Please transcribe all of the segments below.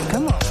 Come on.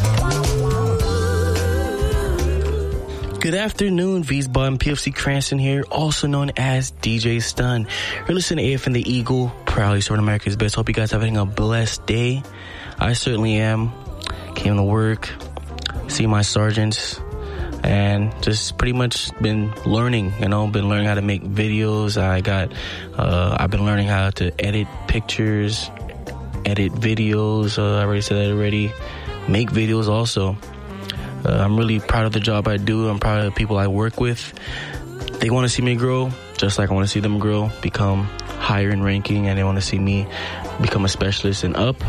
Good afternoon, Wiesbaden, PFC Cranston here, also known as DJ Stun. You're listening to AF and the Eagle, proudly serving America's best. Hope you guys are having a blessed day. I certainly am. Came to work, see my sergeants, and just pretty much been learning, been learning how to make videos. I've been learning how to edit pictures, edit videos. I already said that already. Make videos also. I'm really proud of the job I do. I'm proud of the people I work with. They want to see me grow, just like I want to see them grow, become higher in ranking, and they want to see me become a specialist and up.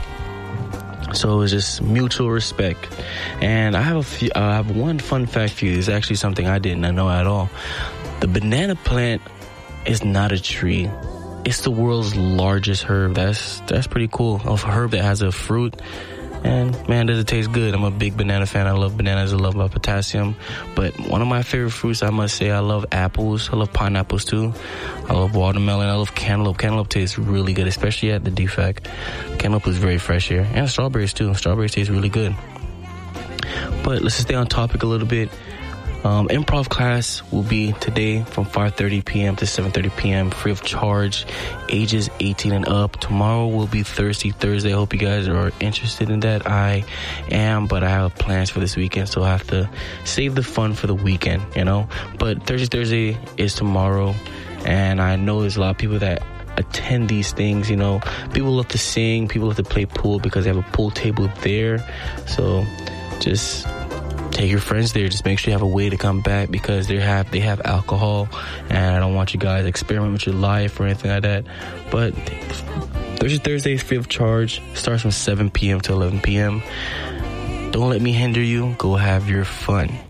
So it's just mutual respect. And I have one fun fact for you. It's actually something I didn't know at all. The banana plant is not a tree. It's the world's largest herb. That's pretty cool. A herb that has a fruit. And man, does it taste good. I'm a big banana fan. I love bananas. I love my potassium. But one of my favorite fruits, I must say, I love apples. I love pineapples too. I love watermelon. I love cantaloupe. Cantaloupe tastes really good, especially at the DFAC. Cantaloupe is very fresh here. And strawberries too. Strawberries taste really good. But let's just stay on topic a little bit. Improv class will be today from 5:30 p.m. to 7:30 p.m. free of charge, ages 18 and up. Tomorrow will be Thursday. I hope you guys are interested in that. I am, but I have plans for this weekend, so I have to save the fun for the weekend, But Thursday is tomorrow, and I know there's a lot of people that attend these things, People love to sing, people love to play pool because they have a pool table there. So just take your friends there. Just make sure you have a way to come back because they have alcohol, and I don't want you guys to experiment with your life or anything like that. But Thursday is free of charge. Starts from 7 p.m. to 11 p.m. Don't let me hinder you. Go have your fun.